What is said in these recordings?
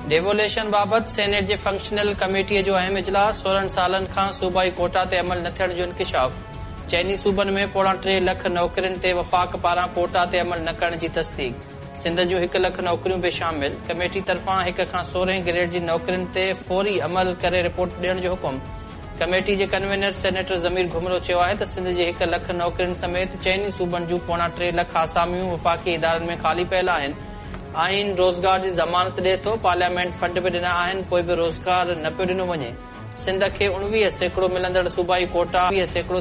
डेवोलेशन बाबति सेनेट जे फंक्शनल कमेटीअ जो अहम इजलास 16 सालनि खां सूबाई कोटा ते अमल न थियण जो इंकिशाफ। चइनी सूबनि में 3.25 लख नौकरियुनि ते वफ़ाक़ पारां कोटा ते अमल न करण जी तस्दीक। सिंध जूं 1 लख नौकरियूं बि शामिल। कमेटी तरफ़ां 1 खां 16 ग्रेड जी नौकरियुनि ते फौरी अमल करे रिपोर्ट ॾियण जो हुकुम। कमेटी जे कन्वीनर सेनेटर ज़मीर घुमरो चयो आहे त सिंध जे 1 लख नौकरियुनि समेत चइनी सूबनि जूं 2.25 लख आसामियूं वफ़ाक़ी इदारनि में ख़ाली पियल आहिनि। आइन रोज़गार जी ज़मानत ॾिए थो। पार्लियामेंट फंड बि ॾिना आहिनि, पोइ बि रोज़गार न पियो ॾिनो वञे। सिंध खे 19% मिलंदड़ सूबाई कोटा 20%।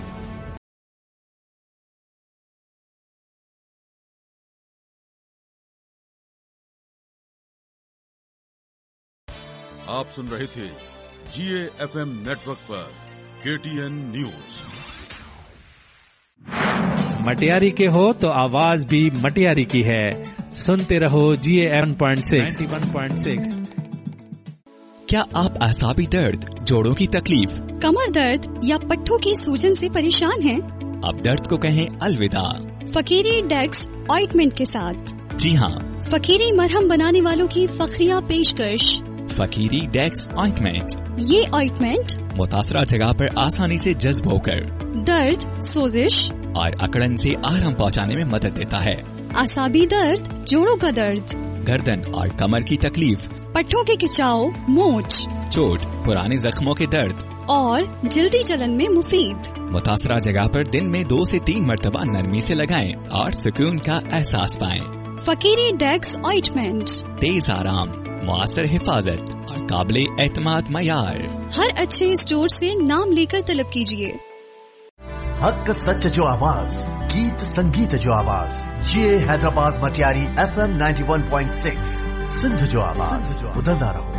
आप सुन रहे थे GAFM नेटवर्क पर KTN न्यूज। मटियारी के हो तो आवाज भी मटियारी की है। सुनते रहो GAFM 91.6। क्या आप असाबी दर्द, जोड़ों की तकलीफ, कमर दर्द या पट्टों की सूजन से परेशान हैं? अब दर्द को कहें अलविदा फकीरी डेक्स ऑइंटमेंट के साथ। जी हाँ, फकीरी मरहम बनाने वालों की फखरिया पेशकश फकीरी डेक्स ऑइंटमेंट। ये ऑइंटमेंट मुतासरा जगह पर आसानी से जज्ब होकर दर्द, सोजिश और अकड़न से आराम पहुंचाने में मदद देता है। आसाबी दर्द, जोड़ों का दर्द, गर्दन और कमर की तकलीफ, पट्टों के खिंचाव, मोच, चोट, पुराने जख्मों के दर्द और जल्दी जलन में मुफीद। मुतासरा जगह पर दिन में 2 से 3 मरतबा नरमी से लगाएं और सुकून का एहसास पाएं। फकीरी डेक्स ऑइंटमेंट, तेज आराम, मुआसर हिफाजत और काबिले एतमाद मयार। हर अच्छे स्टोर से नाम लेकर तलब कीजिए। हक सच जो आवाज, गीत संगीत जो आवाज, GA हैदराबाद मटियारी FM 91.6। सिंध जो आवाज, बुलंदा रहो।